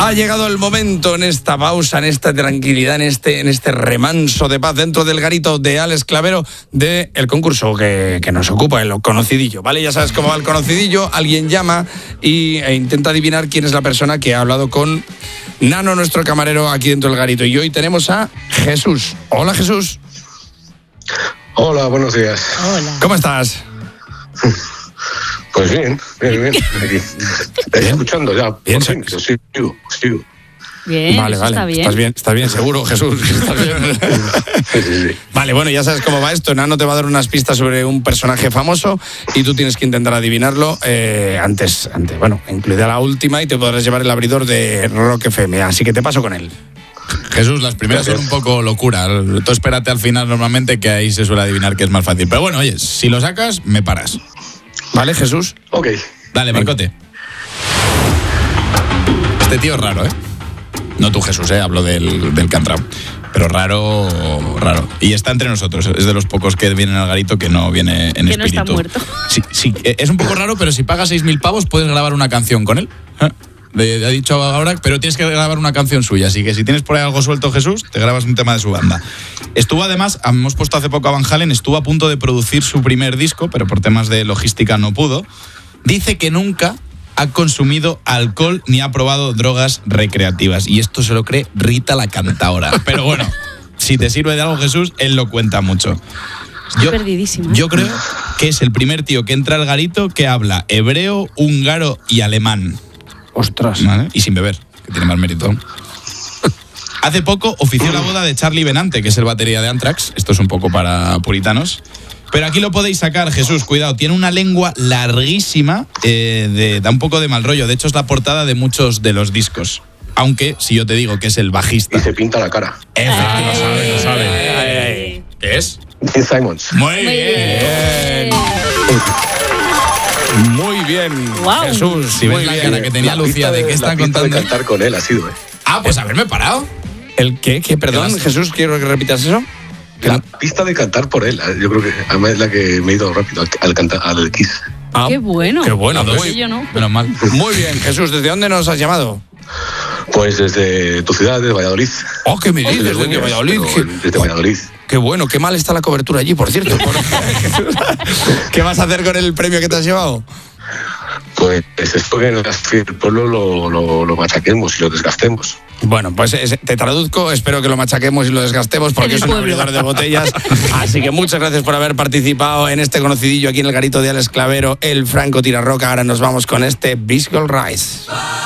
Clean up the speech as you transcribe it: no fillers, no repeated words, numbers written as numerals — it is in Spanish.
Ha llegado el momento en esta pausa, en esta tranquilidad, en este remanso de paz dentro del garito de Alex Clavero del concurso que nos ocupa, el conocidillo, ¿vale? Ya sabes cómo va el conocidillo, alguien llama e intenta adivinar quién es la persona que ha hablado con Nano, nuestro camarero, aquí dentro del garito. Y hoy tenemos a Jesús. Hola, Jesús. Hola, buenos días. Hola. ¿Cómo estás? Pues bien. Aquí. Escuchando ya. Bien, por fin, sigo. Bien, vale. está bien. Estás bien, seguro, Jesús. ¿Estás bien? Sí. Vale, bueno, ya sabes cómo va esto. Nano te va a dar unas pistas sobre un personaje famoso y tú tienes que intentar adivinarlo antes, bueno, incluida la última, y te podrás llevar el abridor de Rock FM. Así que te paso con él. Jesús, las primeras son un poco locura. Tú espérate al final normalmente, que ahí se suele adivinar que es más fácil. Pero bueno, oye, si lo sacas, me paras. ¿Vale, Jesús? Ok. Dale, Marcote. Este tío es raro, ¿eh? No tú, Jesús, hablo del Cantrao. Pero raro. Y está entre nosotros. Es de los pocos que vienen al garito que no viene en que espíritu. No está muerto. Sí, es un poco raro, pero si pagas 6.000 pavos puedes grabar una canción con él. Ha dicho ahora, pero tienes que grabar una canción suya. Así que si tienes por ahí algo suelto, Jesús, te grabas un tema de su banda. Estuvo además, hemos puesto hace poco a Van Halen, estuvo a punto de producir su primer disco, pero por temas de logística no pudo. Dice que nunca ha consumido alcohol ni ha probado drogas recreativas. Y esto se lo cree Rita la cantaora. Pero bueno, si te sirve de algo, Jesús, él lo cuenta mucho. Perdidísimo. Yo creo que es el primer tío que entra al garito que habla hebreo, húngaro y alemán. Ostras. ¿Vale? Y sin beber, que tiene más mérito. Hace poco ofició la boda de Charlie Benante, que es el batería de Anthrax. Esto es un poco para puritanos. Pero aquí lo podéis sacar, Jesús, cuidado. Tiene una lengua larguísima, da un poco de mal rollo. De hecho, es la portada de muchos de los discos. Aunque, si yo te digo que es el bajista... Y se pinta la cara. Lo sabe. ¿Qué es? Gene Simmons. Muy bien. Muy bien, Wow. Jesús. Si muy ves la bien. cara que tenía Lucía de qué está la pista contando. de cantar con él ha sido, Pues haberme parado. ¿El qué? Perdón, Jesús, quiero que repitas eso. La pista de cantar por él. Yo creo que además es la que me he ido rápido al Kiss. Qué bueno. Qué bueno. Yo no. Menos mal. Muy bien, Jesús, ¿desde dónde nos has llamado? Pues desde tu ciudad, desde Valladolid. Oh, ¿qué me dices? Desde Valladolid. Desde Valladolid. Qué bueno, qué mal está la cobertura allí, por cierto. ¿Qué vas a hacer con el premio que te has llevado? Pues esto que el pueblo lo machaquemos y lo desgastemos. Bueno, pues te traduzco, espero que lo machaquemos y lo desgastemos porque es un abridor de botellas. Así que muchas gracias por haber participado en este conocidillo aquí en el garito de Alex Clavero, el Franco Tirarroca. Ahora nos vamos con este Biscuit Rice.